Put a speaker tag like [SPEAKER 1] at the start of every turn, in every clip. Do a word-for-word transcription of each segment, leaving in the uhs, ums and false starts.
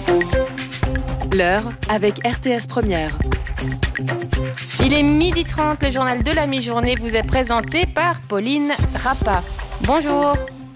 [SPEAKER 1] L'heure avec R T S Première.
[SPEAKER 2] Il est midi trente, le journal de la mi-journée vous est présenté par Pauline Rappa. Bonjour.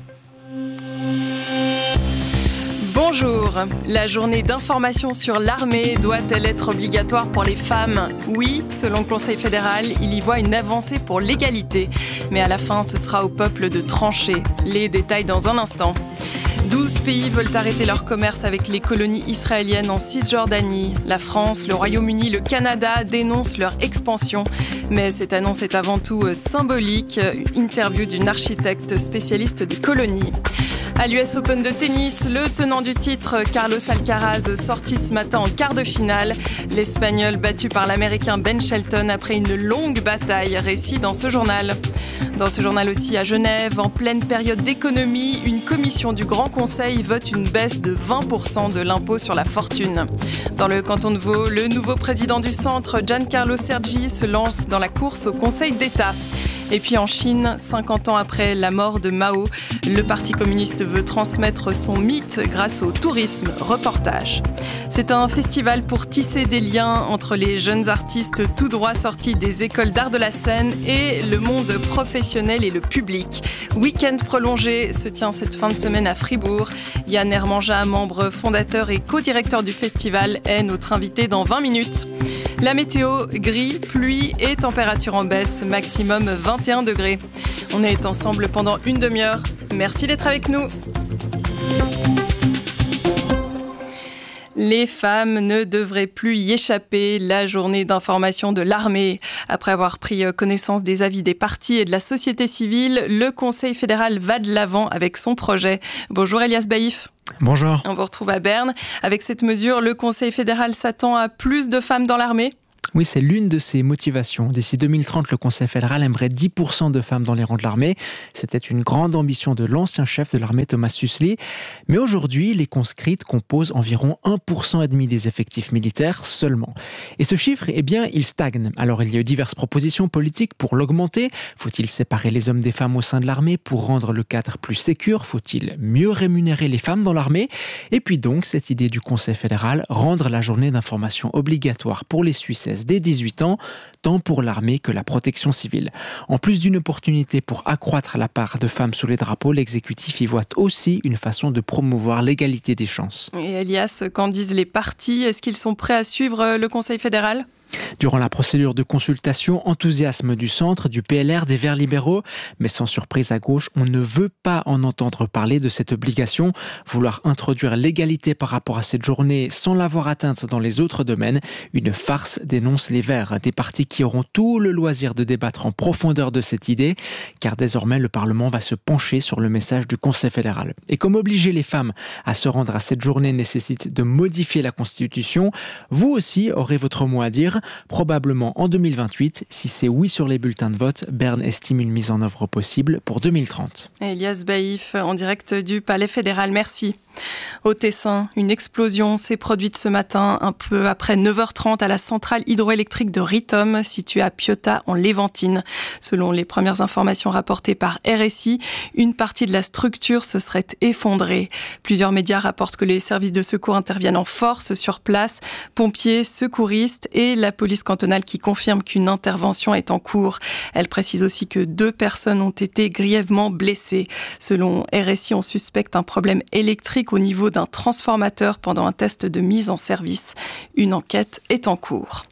[SPEAKER 3] Bonjour. La journée d'information sur l'armée doit-elle être obligatoire pour les femmes ? Oui, selon le Conseil fédéral, il y voit une avancée pour l'égalité. Mais à la fin, ce sera au peuple de trancher. Les détails dans un instant. douze pays veulent arrêter leur commerce avec les colonies israéliennes en Cisjordanie. La France, le Royaume-Uni, le Canada dénoncent leur expansion. Mais cette annonce est avant tout symbolique. Une interview d'une architecte spécialiste des colonies. À l'U S Open de tennis, le tenant du titre, Carlos Alcaraz, sorti ce matin en quart de finale. L'Espagnol battu par l'Américain Ben Shelton après une longue bataille. Récit dans ce journal. Dans ce journal aussi, à Genève, en pleine période d'économie, une commission du Grand Conseil vote une baisse de vingt pour cent de l'impôt sur la fortune. Dans le canton de Vaud, le nouveau président du centre, Giancarlo Sergi, se lance dans la course au Conseil d'État. Et puis en Chine, cinquante ans après la mort de Mao, le Parti communiste veut transmettre son mythe grâce au tourisme. Reportage. C'est un festival pour tisser des liens entre les jeunes artistes tout droit sortis des écoles d'art de la scène et le monde professionnel et le public. Week-end prolongé se tient cette fin de semaine à Fribourg. Yann Hermanja, membre fondateur et co-directeur du festival, est notre invité dans vingt minutes. La météo, gris, pluie et température en baisse, maximum vingt et un degrés. On est ensemble pendant une demi-heure. Merci d'être avec nous. Les femmes ne devraient plus y échapper. La journée d'information de l'armée. Après avoir pris connaissance des avis des partis et de la société civile, le Conseil fédéral va de l'avant avec son projet. Bonjour Elias Baïf.
[SPEAKER 4] Bonjour.
[SPEAKER 3] On vous retrouve à Berne. Avec cette mesure, le Conseil fédéral s'attend à plus de femmes dans l'armée ?
[SPEAKER 4] Oui, c'est l'une de ses motivations. D'ici deux mille trente, le Conseil fédéral aimerait dix pour cent de femmes dans les rangs de l'armée. C'était une grande ambition de l'ancien chef de l'armée, Thomas Susli. Mais aujourd'hui, les conscrites composent environ un pour cent et demi des effectifs militaires seulement. Et ce chiffre, eh bien, il stagne. Alors, il y a eu diverses propositions politiques pour l'augmenter. Faut-il séparer les hommes des femmes au sein de l'armée pour rendre le cadre plus sécure ? Faut-il mieux rémunérer les femmes dans l'armée ? Et puis donc, cette idée du Conseil fédéral, rendre la journée d'information obligatoire pour les Suisses dès dix-huit ans, tant pour l'armée que la protection civile. En plus d'une opportunité pour accroître la part de femmes sous les drapeaux, l'exécutif y voit aussi une façon de promouvoir l'égalité des chances.
[SPEAKER 3] Et Elias, qu'en disent les partis ? Est-ce qu'ils sont prêts à suivre le Conseil fédéral ?
[SPEAKER 4] Durant la procédure de consultation, enthousiasme du centre, du P L R, des Verts libéraux, mais sans surprise à gauche, on ne veut pas en entendre parler de cette obligation. Vouloir introduire l'égalité par rapport à cette journée sans l'avoir atteinte dans les autres domaines, une farce, dénoncent les Verts, des partis qui auront tout le loisir de débattre en profondeur de cette idée, car désormais le Parlement va se pencher sur le message du Conseil fédéral. Et comme obliger les femmes à se rendre à cette journée nécessite de modifier la Constitution, vous aussi aurez votre mot à dire. Probablement en deux mille vingt-huit, si c'est oui sur les bulletins de vote, Berne estime une mise en œuvre possible pour deux mille trente.
[SPEAKER 3] Elias Baïf, en direct du Palais fédéral, merci. Au Tessin, une explosion s'est produite ce matin, un peu après neuf heures trente, à la centrale hydroélectrique de Ritom, située à Piotta, en Léventine. Selon les premières informations rapportées par R S I, une partie de la structure se serait effondrée. Plusieurs médias rapportent que les services de secours interviennent en force sur place, pompiers, secouristes et la police cantonale qui confirme qu'une intervention est en cours. Elle précise aussi que deux personnes ont été grièvement blessées. Selon R S I, on suspecte un problème électrique au niveau d'un transformateur pendant un test de mise en service. Une enquête est en cours.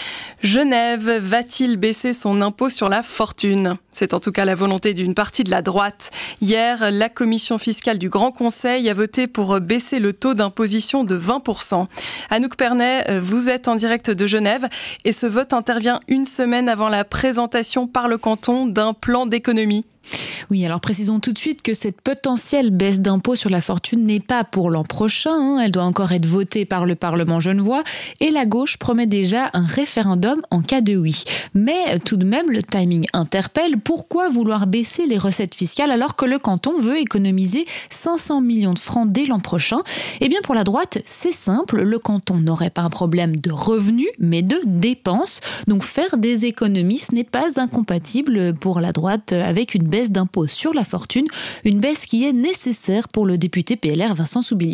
[SPEAKER 3] Genève va-t-il baisser son impôt sur la fortune ? C'est en tout cas la volonté d'une partie de la droite. Hier, la commission fiscale du Grand Conseil a voté pour baisser le taux d'imposition de vingt pour cent. Anouk Pernet, vous êtes en direct de Genève et ce vote intervient une semaine avant la présentation par le canton d'un plan d'économie.
[SPEAKER 5] Oui, alors précisons tout de suite que cette potentielle baisse d'impôt sur la fortune n'est pas pour l'an prochain. Hein. Elle doit encore être votée par le Parlement genevois et la gauche promet déjà un référendum en cas de oui. Mais tout de même, le timing interpelle. Pourquoi vouloir baisser les recettes fiscales alors que le canton veut économiser cinq cents millions de francs dès l'an prochain ? Eh bien, pour la droite, c'est simple. Le canton n'aurait pas un problème de revenus, mais de dépenses. Donc, faire des économies, ce n'est pas incompatible pour la droite avec une baisse d'impôt sur la fortune, une baisse qui est nécessaire pour le député P L R Vincent Soubilia.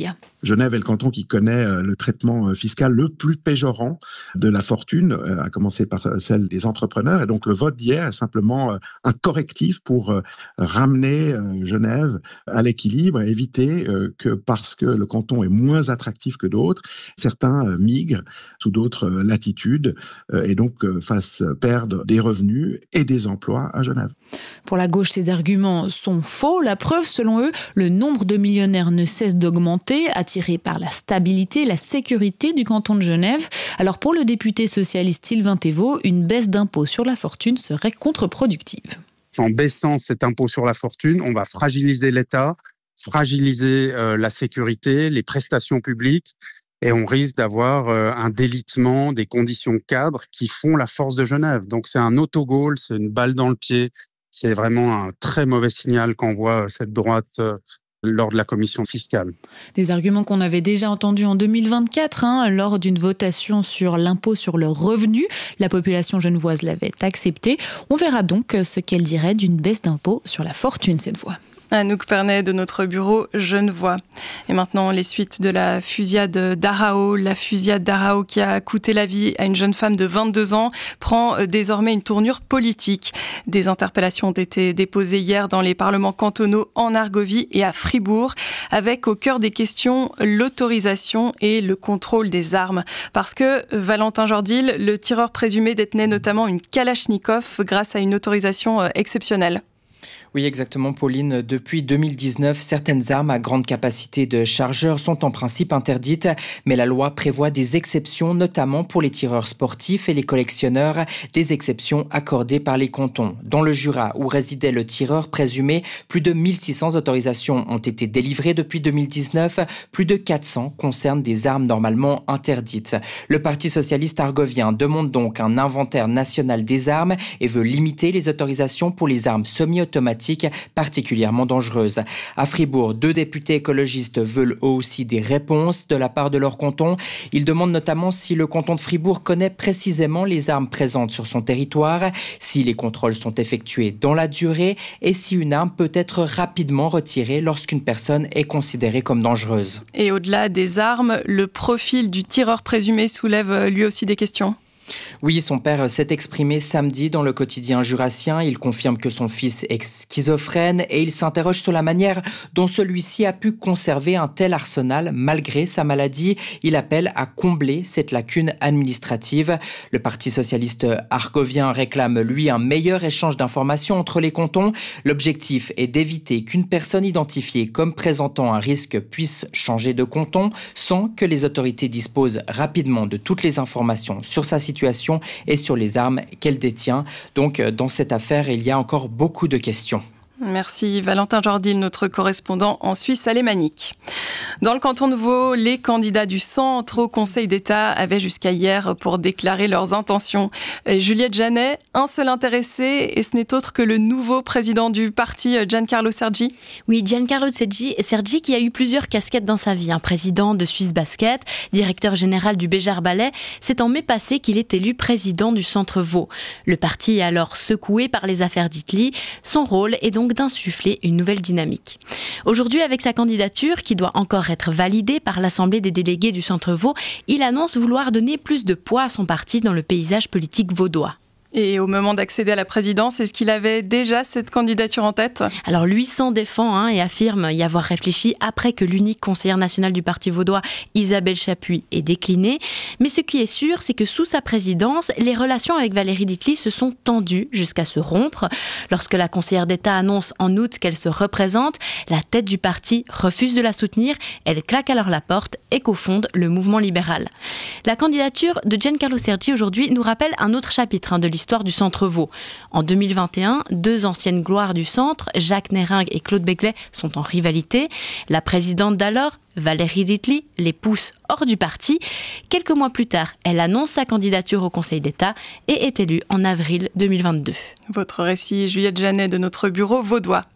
[SPEAKER 6] Genève est le canton qui connaît le traitement fiscal le plus péjorant de la fortune, à commencer par celle des entrepreneurs. Et donc le vote d'hier est simplement un correctif pour ramener Genève à l'équilibre et éviter que, parce que le canton est moins attractif que d'autres, certains migrent sous d'autres latitudes et donc fassent perdre des revenus et des emplois à Genève.
[SPEAKER 5] Pour la gauche, ces arguments sont faux. La preuve, selon eux, le nombre de millionnaires ne cesse d'augmenter, attirés par la stabilité, la sécurité du canton de Genève. Alors pour le député socialiste Sylvain Thévaux, une baisse d'impôt sur la fortune serait contre-productive.
[SPEAKER 7] En baissant cet impôt sur la fortune, on va fragiliser l'État, fragiliser euh, la sécurité, les prestations publiques, et on risque d'avoir euh, un délitement des conditions cadres qui font la force de Genève. Donc c'est un autogol, c'est une balle dans le pied. C'est vraiment un très mauvais signal qu'envoie cette droite euh, lors de la commission fiscale.
[SPEAKER 5] Des arguments qu'on avait déjà entendus en deux mille vingt-quatre, hein, lors d'une votation sur l'impôt sur le revenu. La population genevoise l'avait accepté. On verra donc ce qu'elle dirait d'une baisse d'impôt sur la fortune cette fois.
[SPEAKER 3] Anouk Pernet de notre bureau genevois. Et maintenant, les suites de la fusillade d'Arao. La fusillade d'Arao qui a coûté la vie à une jeune femme de vingt-deux ans prend désormais une tournure politique. Des interpellations ont été déposées hier dans les parlements cantonaux en Argovie et à Fribourg, avec au cœur des questions l'autorisation et le contrôle des armes. Parce que Valentin Jordil, le tireur présumé, détenait notamment une Kalachnikov grâce à une autorisation exceptionnelle.
[SPEAKER 8] Oui, exactement, Pauline. Depuis deux mille dix-neuf, certaines armes à grande capacité de chargeur sont en principe interdites, mais la loi prévoit des exceptions, notamment pour les tireurs sportifs et les collectionneurs, des exceptions accordées par les cantons. Dans le Jura, où résidait le tireur présumé, plus de mille six cents autorisations ont été délivrées depuis deux mille dix-neuf. Plus de quatre cents concernent des armes normalement interdites. Le Parti socialiste argovien demande donc un inventaire national des armes et veut limiter les autorisations pour les armes semi-automatiques particulièrement dangereuses. À Fribourg, deux députés écologistes veulent eux aussi des réponses de la part de leur canton. Ils demandent notamment si le canton de Fribourg connaît précisément les armes présentes sur son territoire, si les contrôles sont effectués dans la durée et si une arme peut être rapidement retirée lorsqu'une personne est considérée comme dangereuse.
[SPEAKER 3] Et au-delà des armes, le profil du tireur présumé soulève lui aussi des questions.
[SPEAKER 8] Oui, son père s'est exprimé samedi dans le quotidien jurassien. Il confirme que son fils est schizophrène et il s'interroge sur la manière dont celui-ci a pu conserver un tel arsenal malgré sa maladie. Il appelle à combler cette lacune administrative. Le Parti socialiste argovien réclame, lui, un meilleur échange d'informations entre les cantons. L'objectif est d'éviter qu'une personne identifiée comme présentant un risque puisse changer de canton sans que les autorités disposent rapidement de toutes les informations sur sa situation et sur les armes qu'elle détient. Donc, dans cette affaire, il y a encore beaucoup de questions.
[SPEAKER 3] Merci Valentin Jordil, notre correspondant en Suisse alémanique. Dans le canton de Vaud, les candidats du centre au Conseil d'État avaient jusqu'à hier pour déclarer leurs intentions. Juliette Jeannet, un seul intéressé, et ce n'est autre que le nouveau président du parti, Giancarlo Sergi.
[SPEAKER 9] Oui, Giancarlo Sergi, Sergi qui a eu plusieurs casquettes dans sa vie. Un président de Suisse Basket, directeur général du Béjar Ballet. C'est en mai passé qu'il est élu président du centre Vaud. Le parti est alors secoué par les affaires d'Itli. Son rôle est donc d'insuffler une nouvelle dynamique. Aujourd'hui, avec sa candidature, qui doit encore être validée par l'Assemblée des délégués du Centre Vaud, il annonce vouloir donner plus de poids à son parti dans le paysage politique vaudois.
[SPEAKER 3] Et au moment d'accéder à la présidence, est-ce qu'il avait déjà cette candidature en tête ?
[SPEAKER 9] Alors lui s'en défend hein, et affirme y avoir réfléchi après que l'unique conseillère nationale du parti vaudois, Isabelle Chapuis, ait décliné. Mais ce qui est sûr, c'est que sous sa présidence, les relations avec Valérie Ditli se sont tendues jusqu'à se rompre. Lorsque la conseillère d'État annonce en août qu'elle se représente, la tête du parti refuse de la soutenir. Elle claque alors la porte et cofonde le mouvement libéral. La candidature de Giancarlo Sergi aujourd'hui nous rappelle un autre chapitre hein, de l'histoire du Centre Vaud. En deux mille vingt et un, deux anciennes gloires du centre, Jacques Néringue et Claude Béclet, sont en rivalité. La présidente d'alors, Valérie Ditli, les pousse hors du parti. Quelques mois plus tard, elle annonce sa candidature au Conseil d'État et est élue en avril deux mille vingt-deux.
[SPEAKER 3] Votre récit, Juliette Jeannet, de notre bureau vaudois.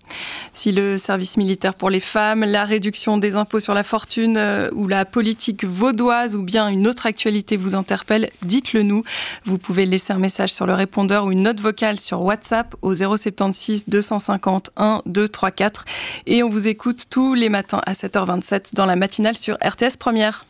[SPEAKER 3] Si le service militaire pour les femmes, la réduction des impôts sur la fortune euh, ou la politique vaudoise ou bien une autre actualité vous interpelle, dites-le nous. Vous pouvez laisser un message sur le répondeur ou une note vocale sur WhatsApp au zéro soixante-seize deux cent cinquante un deux trois quatre et on vous écoute tous les matins à sept heures vingt-sept dans la matinale sur R T S Première.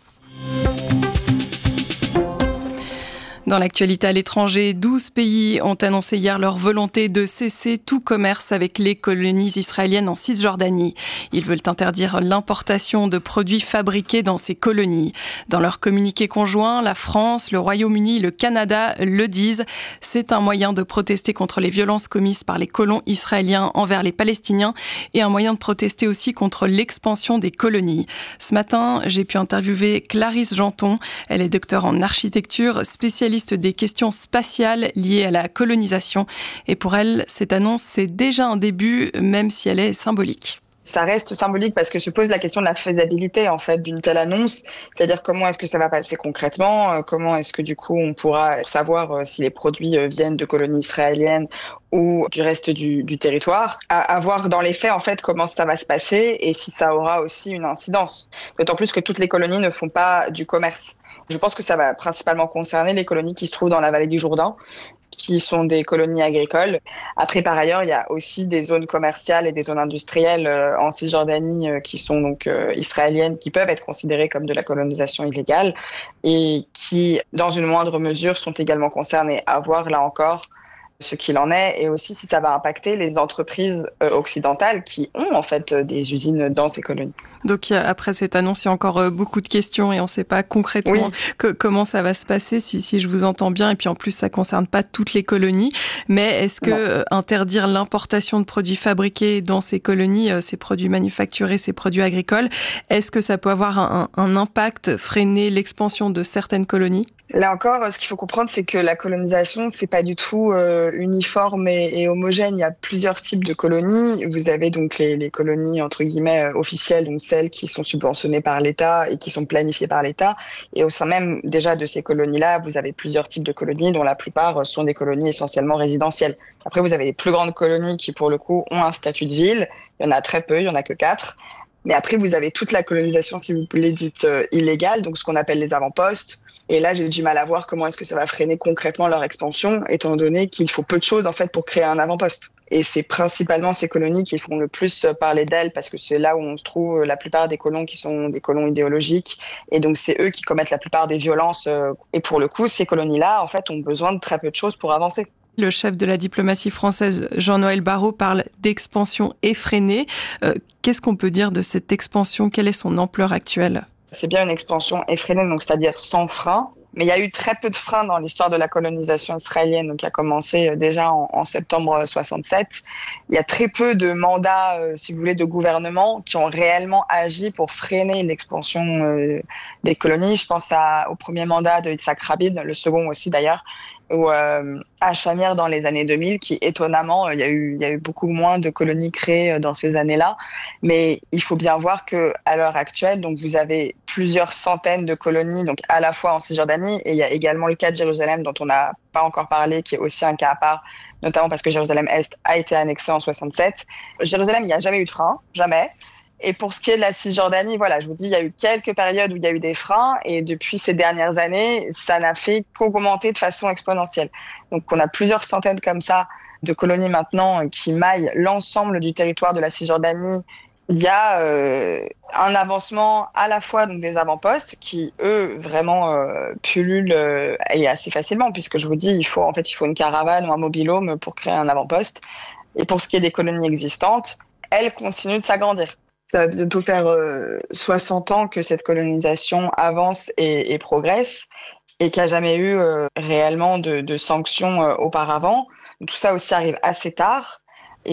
[SPEAKER 3] Dans l'actualité à l'étranger, douze pays ont annoncé hier leur volonté de cesser tout commerce avec les colonies israéliennes en Cisjordanie. Ils veulent interdire l'importation de produits fabriqués dans ces colonies. Dans leur communiqué conjoint, la France, le Royaume-Uni et le Canada le disent. C'est un moyen de protester contre les violences commises par les colons israéliens envers les Palestiniens et un moyen de protester aussi contre l'expansion des colonies. Ce matin, j'ai pu interviewer Clarisse Janton. Elle est docteure en architecture, spécialiste des questions spatiales liées à la colonisation. Et pour elle, cette annonce, c'est déjà un début, même si elle est symbolique.
[SPEAKER 10] Ça reste symbolique parce que se pose la question de la faisabilité en fait d'une telle annonce, c'est-à-dire comment est-ce que ça va passer concrètement, comment est-ce que du coup on pourra savoir si les produits viennent de colonies israéliennes ou du reste du, du territoire, à, à voir dans les faits en fait comment ça va se passer et si ça aura aussi une incidence. D'autant plus que toutes les colonies ne font pas du commerce. Je pense que ça va principalement concerner les colonies qui se trouvent dans la vallée du Jourdain, qui sont des colonies agricoles. Après, par ailleurs, il y a aussi des zones commerciales et des zones industrielles euh, en Cisjordanie euh, qui sont donc euh, israéliennes, qui peuvent être considérées comme de la colonisation illégale et qui, dans une moindre mesure, sont également concernées. À voir, là encore, ce qu'il en est et aussi si ça va impacter les entreprises euh, occidentales qui ont en fait euh, des usines dans ces colonies.
[SPEAKER 3] Donc après cette annonce, il y a encore euh, beaucoup de questions et on ne sait pas concrètement
[SPEAKER 10] oui.
[SPEAKER 3] que, comment ça va se passer si, si je vous entends bien. Et puis en plus, ça ne concerne pas toutes les colonies. Mais est-ce que euh, interdire l'importation de produits fabriqués dans ces colonies, euh, ces produits manufacturés, ces produits agricoles, est-ce que ça peut avoir un, un impact, freiner l'expansion de certaines colonies ?
[SPEAKER 10] Là encore, ce qu'il faut comprendre, c'est que la colonisation, c'est pas du tout euh, uniforme et, et homogène. Il y a plusieurs types de colonies. Vous avez donc les, les colonies entre guillemets euh, officielles, donc celles qui sont subventionnées par l'État et qui sont planifiées par l'État. Et au sein même déjà de ces colonies-là, vous avez plusieurs types de colonies, dont la plupart sont des colonies essentiellement résidentielles. Après, vous avez les plus grandes colonies qui, pour le coup, ont un statut de ville. Il y en a très peu, il y en a que quatre. Mais après, vous avez toute la colonisation, si vous voulez, dite euh, illégale, donc ce qu'on appelle les avant-postes. Et là, j'ai du mal à voir comment est-ce que ça va freiner concrètement leur expansion, étant donné qu'il faut peu de choses en fait pour créer un avant-poste. Et c'est principalement ces colonies qui font le plus parler d'elles, parce que c'est là où on se trouve la plupart des colons qui sont des colons idéologiques. Et donc, c'est eux qui commettent la plupart des violences. Et pour le coup, ces colonies-là, en fait, ont besoin de très peu de choses pour avancer.
[SPEAKER 3] Le chef de la diplomatie française, Jean-Noël Barrot, parle d'expansion effrénée. Euh, qu'est-ce qu'on peut dire de cette expansion ? Quelle est son ampleur actuelle ?
[SPEAKER 10] C'est bien une expansion effrénée, donc c'est-à-dire sans frein. Mais il y a eu très peu de freins dans l'histoire de la colonisation israélienne, donc qui a commencé déjà en, en septembre soixante-sept. Il y a très peu de mandats, euh, si vous voulez, de gouvernement qui ont réellement agi pour freiner l'expansion euh, des colonies. Je pense à, au premier mandat de Yitzhak Rabin, le second aussi d'ailleurs, ou euh, à Shamir dans les années deux mille, qui étonnamment, il y a eu, il y a eu beaucoup moins de colonies créées dans ces années-là. Mais il faut bien voir que à l'heure actuelle, donc vous avez plusieurs centaines de colonies, donc à la fois en Cisjordanie, et il y a également le cas de Jérusalem dont on n'a pas encore parlé, qui est aussi un cas à part, notamment parce que Jérusalem-Est a été annexée en soixante-sept. Jérusalem, il n'y a jamais eu de frein, jamais. Et pour ce qui est de la Cisjordanie, voilà, je vous dis, il y a eu quelques périodes où il y a eu des freins et depuis ces dernières années, ça n'a fait qu'augmenter de façon exponentielle. Donc, on a plusieurs centaines comme ça de colonies maintenant qui maillent l'ensemble du territoire de la Cisjordanie. Il y a euh, un avancement à la fois donc des avant-postes qui, eux, vraiment euh, pullulent euh, et assez facilement, puisque je vous dis, il faut en fait, il faut une caravane ou un mobil-home pour créer un avant-poste. Et pour ce qui est des colonies existantes, elles continuent de s'agrandir. Ça va bientôt faire euh, soixante ans que cette colonisation avance et, et progresse et qu'il n'y a jamais eu euh, réellement de, de sanctions euh, auparavant. Tout ça aussi arrive assez tard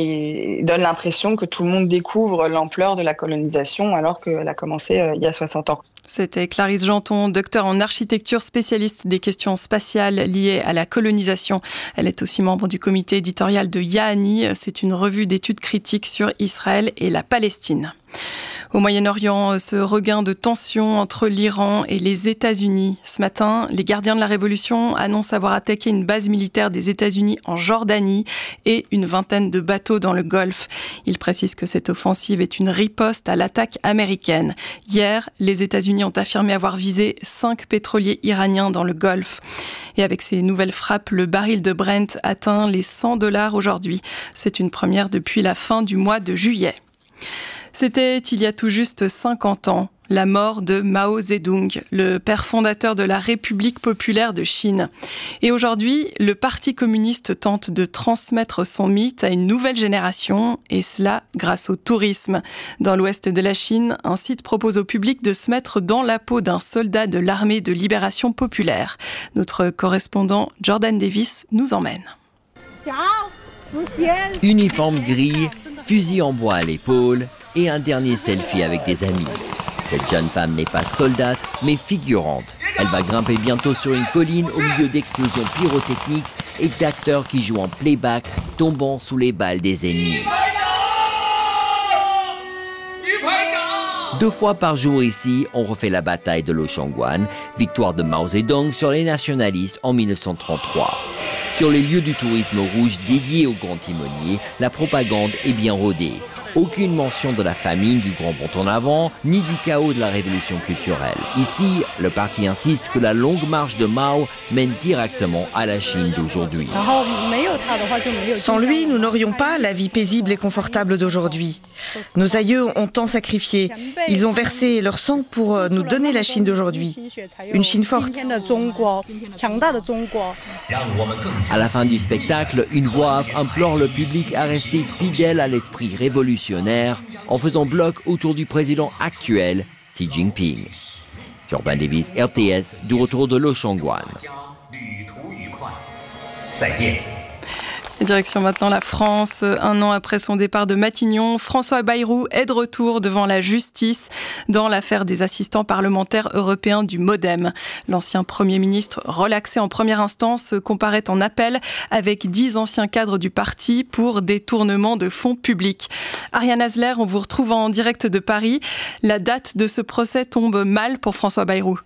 [SPEAKER 10] et donne l'impression que tout le monde découvre l'ampleur de la colonisation alors qu'elle a commencé euh, il y a soixante ans.
[SPEAKER 3] C'était Clarisse Janton, docteur en architecture, spécialiste des questions spatiales liées à la colonisation. Elle est aussi membre du comité éditorial de Ya'ani. C'est une revue d'études critiques sur Israël et la Palestine. Au Moyen-Orient, ce regain de tension entre l'Iran et les États-Unis. Ce matin, les gardiens de la Révolution annoncent avoir attaqué une base militaire des États-Unis en Jordanie et une vingtaine de bateaux dans le Golfe. Ils précisent que cette offensive est une riposte à l'attaque américaine. Hier, les États-Unis ont affirmé avoir visé cinq pétroliers iraniens dans le Golfe. Et avec ces nouvelles frappes, le baril de Brent atteint les cent dollars aujourd'hui. C'est une première depuis la fin du mois de juillet. C'était il y a tout juste cinquante ans, la mort de Mao Zedong, le père fondateur de la République populaire de Chine. Et aujourd'hui, le Parti communiste tente de transmettre son mythe à une nouvelle génération, et cela grâce au tourisme. Dans l'ouest de la Chine, un site propose au public de se mettre dans la peau d'un soldat de l'armée de libération populaire. Notre correspondant Jordan Davis nous emmène.
[SPEAKER 11] Uniforme gris, fusil en bois à l'épaule et un dernier selfie avec des amis. Cette jeune femme n'est pas soldate, mais figurante. Elle va grimper bientôt sur une colline au milieu d'explosions pyrotechniques et d'acteurs qui jouent en playback, tombant sous les balles des ennemis. Deux fois par jour ici, on refait la bataille de Lochangwan, victoire de Mao Zedong sur les nationalistes en mille neuf cent trente-trois. Sur les lieux du tourisme rouge dédiés au grand timonier, la propagande est bien rodée. Aucune mention de la famine du grand bond en avant, ni du chaos de la révolution culturelle. Ici, le parti insiste que la longue marche de Mao mène directement à la Chine d'aujourd'hui.
[SPEAKER 12] Sans lui, nous n'aurions pas la vie paisible et confortable d'aujourd'hui. Nos aïeux ont tant sacrifié. Ils ont versé leur sang pour nous donner la Chine d'aujourd'hui. Une Chine forte.
[SPEAKER 11] À la fin du spectacle, une voix implore le public à rester fidèle à l'esprit révolutionnaire en faisant bloc autour du président actuel, Xi Jinping. Jordan Davis, R T S, du retour de Lochangwan.
[SPEAKER 3] Direction maintenant la France. Un an après son départ de Matignon, François Bayrou est de retour devant la justice dans l'affaire des assistants parlementaires européens du MoDem. L'ancien Premier ministre, relaxé en première instance, comparaît en appel avec dix anciens cadres du parti pour détournement de fonds publics. Ariane Hasler, on vous retrouve en direct de Paris. La date de ce procès tombe mal pour François Bayrou.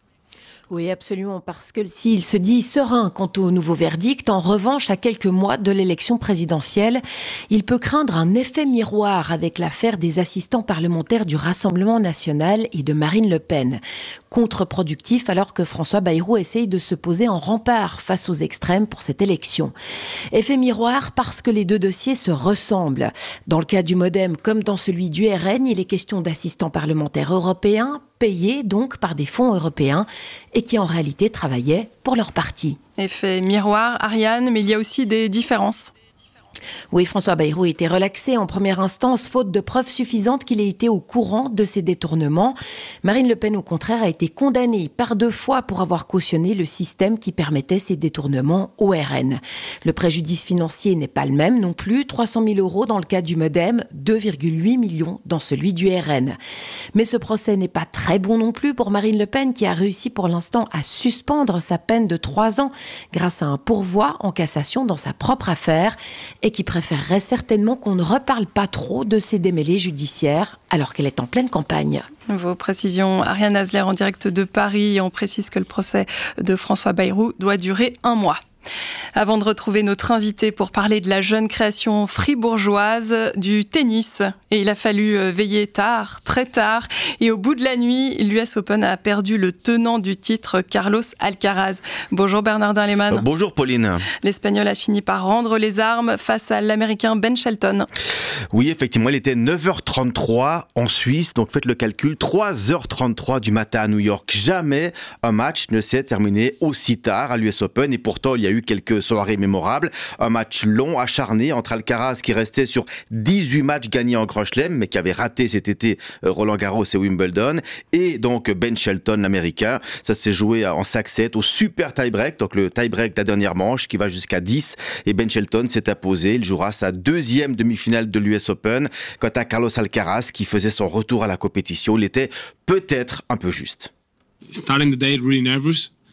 [SPEAKER 13] Oui, absolument, parce que s'il se dit serein quant au nouveau verdict, en revanche, à quelques mois de l'élection présidentielle, il peut craindre un effet miroir avec l'affaire des assistants parlementaires du Rassemblement national et de Marine Le Pen. Contre-productif alors que François Bayrou essaye de se poser en rempart face aux extrêmes pour cette élection. Effet miroir parce que les deux dossiers se ressemblent. Dans le cas du MoDem comme dans celui du R N, il est question d'assistants parlementaires européens, payés donc par des fonds européens et qui en réalité travaillaient pour leur parti.
[SPEAKER 3] Effet miroir, Ariane, mais il y a aussi des différences.
[SPEAKER 13] Oui, François Bayrou était relaxé en première instance, faute de preuves suffisantes qu'il ait été au courant de ces détournements. Marine Le Pen, au contraire, a été condamnée par deux fois pour avoir cautionné le système qui permettait ces détournements au R N. Le préjudice financier n'est pas le même non plus, trois cent mille euros dans le cas du MoDem, deux virgule huit millions dans celui du R N. Mais ce procès n'est pas très bon non plus pour Marine Le Pen qui a réussi pour l'instant à suspendre sa peine de trois ans grâce à un pourvoi en cassation dans sa propre affaire et qui préférerait certainement qu'on ne reparle pas trop de ces démêlés judiciaires alors qu'elle est en pleine campagne.
[SPEAKER 3] Vos précisions, Ariane Hasler en direct de Paris. On précise que le procès de François Bayrou doit durer un mois. Avant de retrouver notre invité pour parler de la jeune création fribourgeoise du tennis. Et il a fallu veiller tard, très tard. Et au bout de la nuit, l'U S Open a perdu le tenant du titre, Carlos Alcaraz. Bonjour Bernardin Lehmann.
[SPEAKER 14] Euh, bonjour Pauline.
[SPEAKER 3] L'Espagnol a fini par rendre les armes face à l'Américain Ben Shelton.
[SPEAKER 14] Oui, effectivement, il était neuf heures trente-trois en Suisse. Donc faites le calcul, trois heures trente-trois du matin à New York. Jamais un match ne s'est terminé aussi tard à l'U S Open. Et pourtant, il y a eu quelques soirées mémorables. Un match long, acharné entre Alcaraz qui restait sur dix-huit matchs gagnés en Grand Chelem, mais qui avait raté cet été Roland Garros et Wimbledon. Et donc Ben Shelton, l'Américain. Ça s'est joué en cinq sept au super tie-break. Donc le tie-break de la dernière manche qui va jusqu'à dix. Et Ben Shelton s'est imposé. Il jouera sa deuxième demi-finale de l'U S Open. Quant à Carlos Alcaraz qui faisait son retour à la compétition, il était peut-être un peu juste.
[SPEAKER 15] Starting the day really nervous.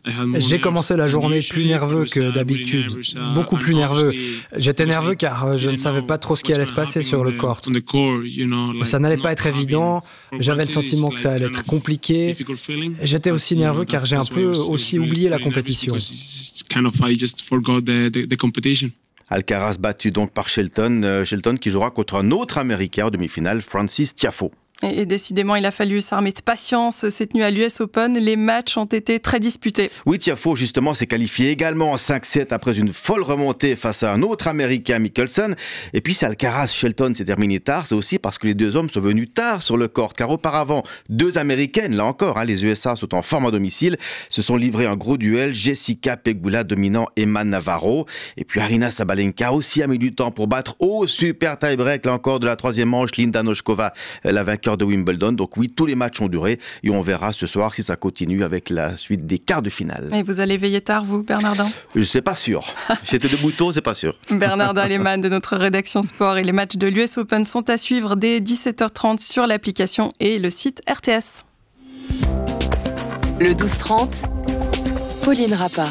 [SPEAKER 15] J'ai commencé la journée plus nerveux que d'habitude, beaucoup plus nerveux. J'étais nerveux car je ne savais pas trop ce qui allait se passer sur le court. Ça n'allait pas être évident, j'avais le sentiment que ça allait être compliqué. J'étais aussi nerveux car j'ai un peu aussi oublié la compétition.
[SPEAKER 14] Alcaraz battu donc par Shelton, euh, Shelton qui jouera contre un autre Américain en demi-finale, Francis Tiafoe.
[SPEAKER 3] Et décidément, il a fallu s'armer de patience cette nuit à l'U S Open. Les matchs ont été très disputés.
[SPEAKER 14] Oui, Tiafoe, justement, s'est qualifié également en cinq sept après une folle remontée face à un autre Américain, Mickelson. Et puis, si Alcaraz, Shelton s'est terminé tard, c'est aussi parce que les deux hommes sont venus tard sur le court. Car auparavant, deux Américaines, là encore, hein, les U S A sont en forme à domicile, se sont livrés un gros duel. Jessica Pegula dominant Emma Navarro. Et puis, Aryna Sabalenka aussi a mis du temps pour battre au super tie-break, là encore, de la troisième manche, Linda Noskova, la vainqueur de Wimbledon. Donc oui, tous les matchs ont duré et on verra ce soir si ça continue avec la suite des quarts de finale.
[SPEAKER 3] Et vous allez veiller tard, vous, Bernardin ?
[SPEAKER 14] Je sais pas sûr. J'étais debout tôt, c'est pas sûr.
[SPEAKER 3] Bernardin Lehmann de notre rédaction sport, et les matchs de l'U S Open sont à suivre dès dix-sept heures trente sur l'application et le site R T S.
[SPEAKER 1] Le douze trente, Pauline Rappa.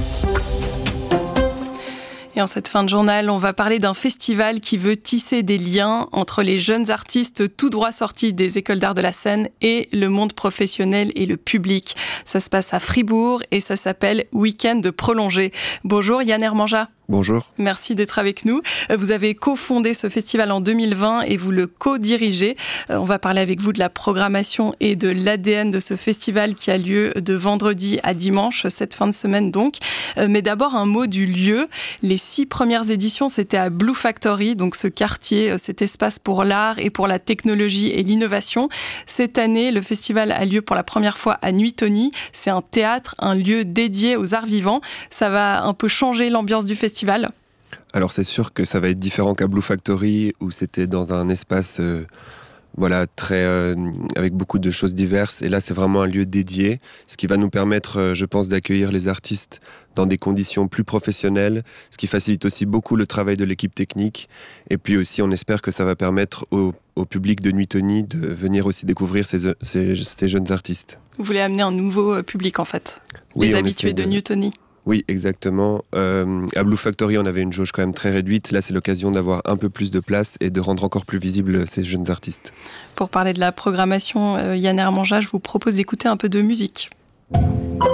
[SPEAKER 3] Et en cette fin de journal, on va parler d'un festival qui veut tisser des liens entre les jeunes artistes tout droit sortis des écoles d'art de la scène et le monde professionnel et le public. Ça se passe à Fribourg et ça s'appelle Week-end prolongé. Bonjour Yann Hermanja.
[SPEAKER 16] Bonjour.
[SPEAKER 3] Merci d'être avec nous. Vous avez cofondé ce festival en deux mille vingt et vous le co-dirigez. On va parler avec vous de la programmation et de l'A D N de ce festival qui a lieu de vendredi à dimanche, cette fin de semaine donc. Mais d'abord un mot du lieu. Les six premières éditions, c'était à Blue Factory, donc ce quartier, cet espace pour l'art et pour la technologie et l'innovation. Cette année, le festival a lieu pour la première fois à Nuitoni. C'est un théâtre, un lieu dédié aux arts vivants. Ça va un peu changer l'ambiance du festival.
[SPEAKER 16] Alors c'est sûr que ça va être différent qu'à Blue Factory où c'était dans un espace euh, voilà, très, euh, avec beaucoup de choses diverses, et là c'est vraiment un lieu dédié, ce qui va nous permettre euh, je pense d'accueillir les artistes dans des conditions plus professionnelles, ce qui facilite aussi beaucoup le travail de l'équipe technique, et puis aussi on espère que ça va permettre au, au public de Nuitoni de venir aussi découvrir ces, ces, ces jeunes artistes.
[SPEAKER 3] Vous voulez amener un nouveau public en fait,
[SPEAKER 16] oui,
[SPEAKER 3] les habitués de, de Nuitoni.
[SPEAKER 16] Oui, exactement. Euh, à Blue Factory, on avait une jauge quand même très réduite. Là, c'est l'occasion d'avoir un peu plus de place et de rendre encore plus visibles ces jeunes artistes.
[SPEAKER 3] Pour parler de la programmation, euh, Yann Hermanja, je vous propose d'écouter un peu de musique.